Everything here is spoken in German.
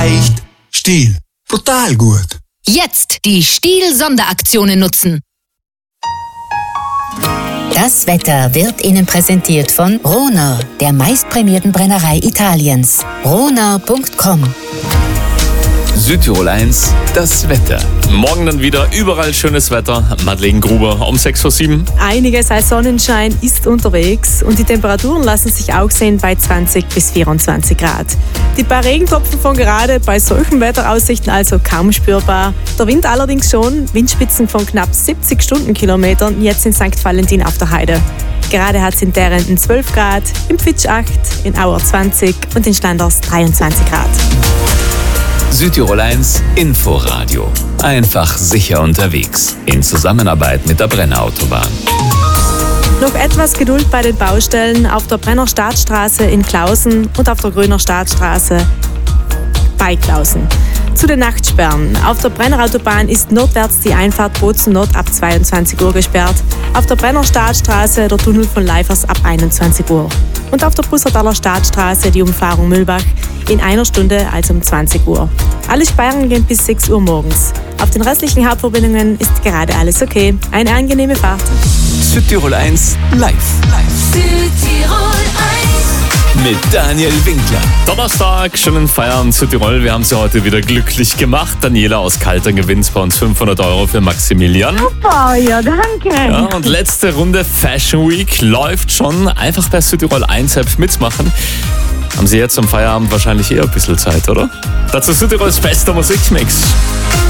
Echt Stiel. Brutal gut. Jetzt die Stiel-Sonderaktionen nutzen. Das Wetter wird Ihnen präsentiert von Rona, der meistprämierten Brennerei Italiens. Rona.com. Südtirol 1, das Wetter. Morgen dann wieder überall schönes Wetter. Madeleine Gruber um 6:07 Uhr. Einiges als Sonnenschein ist unterwegs und die Temperaturen lassen sich auch sehen bei 20 bis 24 Grad. Die paar Regentropfen von gerade bei solchen Wetteraussichten also kaum spürbar. Der Wind allerdings schon, Windspitzen von knapp 70 Stundenkilometern jetzt in St. Valentin auf der Heide. Gerade hat es in Derrenden 12 Grad, im Pfitsch 8, in Auer 20 und in Schlanders 23 Grad. Südtirol 1 Inforadio. Einfach sicher unterwegs. In Zusammenarbeit mit der Brenner-Autobahn. Noch etwas Geduld bei den Baustellen auf der Brenner Staatsstraße in Klausen und auf der Grüner Staatsstraße bei Klausen. Zu den Nachtsperren. Auf der Brenner-Autobahn ist nordwärts die Einfahrt Bozen Nord ab 22 Uhr gesperrt. Auf der Brenner Staatsstraße der Tunnel von Leifers ab 21 Uhr. Und auf der Bussertaler Staatsstraße die Umfahrung Mühlbach in einer Stunde, also um 20 Uhr. Alle Sperren gehen bis 6 Uhr morgens. Auf den restlichen Hauptverbindungen ist gerade alles okay. Eine angenehme Fahrt. Südtirol 1 live. Südtirol 1. Mit Daniel Winkler. Donnerstag, schönen Feierabend Südtirol. Wir haben sie heute wieder glücklich gemacht. Daniela aus Kaltern gewinnt bei uns 500 € für Maximilian. Super, ja, danke. Ja, und letzte Runde Fashion Week läuft schon. Einfach bei Südtirol 1 App mitmachen. Haben Sie jetzt am Feierabend wahrscheinlich eher ein bisschen Zeit, oder? Dazu Südtirols bester Musikmix.